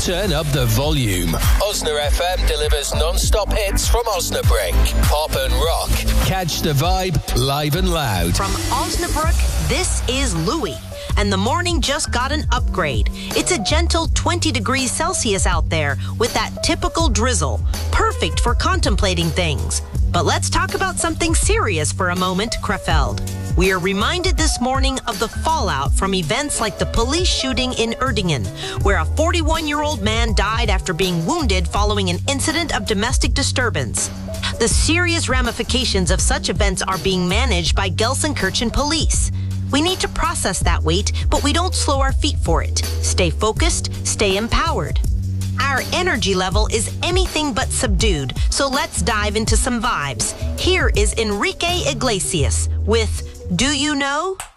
Turn up the volume. Osna FM delivers non-stop hits from Osnabrück. Pop and rock. Catch the vibe live and loud. From Osnabrück, this is Louie. And the morning just got an upgrade. It's a gentle 20 degrees Celsius out there with that typical drizzle. Perfect for contemplating things. But let's talk about something serious for a moment, Krefeld. We are reminded this morning of the fallout from events like the police shooting in Erdingen, where a 41-year-old man died after being wounded following an incident of domestic disturbance. The serious ramifications of such events are being managed by Gelsenkirchen police. We need to process that weight, but we don't slow our feet for it. Stay focused, stay empowered. Our energy level is anything but subdued, so let's dive into some vibes. Here is Enrique Iglesias with Do You Know?